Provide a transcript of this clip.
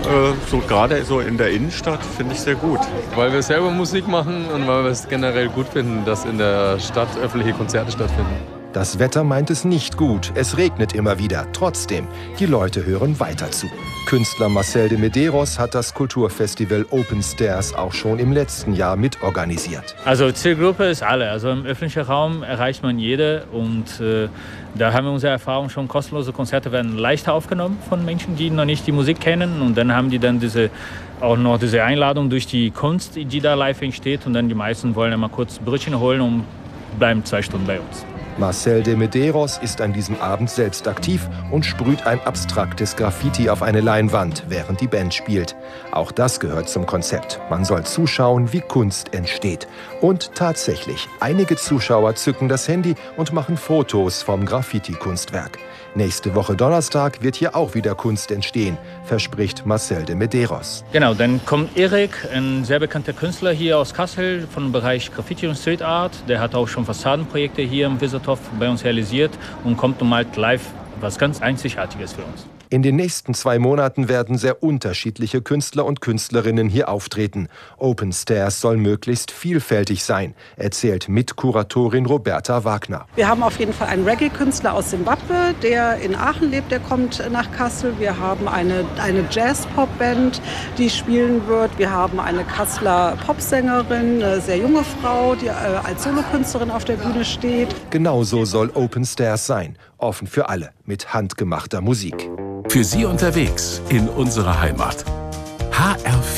so gerade so in der Innenstadt finde ich sehr gut. Weil wir selber Musik machen und weil wir es generell gut finden, dass in der Stadt öffentliche Konzerte stattfinden. Das Wetter meint es nicht gut. Es regnet immer wieder. Trotzdem, die Leute hören weiter zu. Künstler Marcel de Medeiros hat das Kulturfestival Open Stairs auch schon im letzten Jahr mitorganisiert. Also Zielgruppe ist alle. Also im öffentlichen Raum erreicht man jede. Und da haben wir unsere Erfahrung schon. Kostenlose Konzerte werden leichter aufgenommen von Menschen, die noch nicht die Musik kennen. Und dann haben die dann auch noch diese Einladung durch die Kunst, die da live entsteht. Und dann die meisten wollen immer kurz Brötchen holen und bleiben 2 Stunden bei uns. Marcel de Medeiros ist an diesem Abend selbst aktiv und sprüht ein abstraktes Graffiti auf eine Leinwand, während die Band spielt. Auch das gehört zum Konzept. Man soll zuschauen, wie Kunst entsteht. Und tatsächlich, einige Zuschauer zücken das Handy und machen Fotos vom Graffiti-Kunstwerk. Nächste Woche Donnerstag wird hier auch wieder Kunst entstehen, verspricht Marcel de Medeiros. Genau, dann kommt Erik, ein sehr bekannter Künstler hier aus Kassel vom Bereich Graffiti und Street Art. Der hat auch schon Fassadenprojekte hier im Wiesertorf bei uns realisiert und kommt und malt live was ganz Einzigartiges für uns. In den nächsten 2 Monaten werden sehr unterschiedliche Künstler und Künstlerinnen hier auftreten. Open Stairs soll möglichst vielfältig sein, erzählt Mitkuratorin Roberta Wagner. Wir haben auf jeden Fall einen Reggae-Künstler aus Simbabwe, der in Aachen lebt, der kommt nach Kassel. Wir haben eine Jazz-Pop-Band, die spielen wird. Wir haben eine Kasseler Popsängerin, eine sehr junge Frau, die als Solokünstlerin auf der Bühne steht. Genauso soll Open Stairs sein, offen für alle, mit handgemachter Musik. Für Sie unterwegs in unserer Heimat. HR4